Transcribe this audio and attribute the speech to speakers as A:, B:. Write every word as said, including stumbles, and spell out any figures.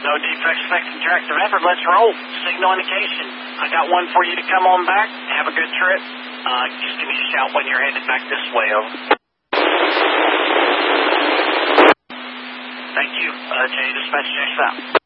A: No defects affecting tractor effort. Let's roll. Signal indication. I got one for you to come on back. Have a good trip. Uh, just give me a shout when you're headed back this way, over. Thank you. Uh, J Dispatch, checks out.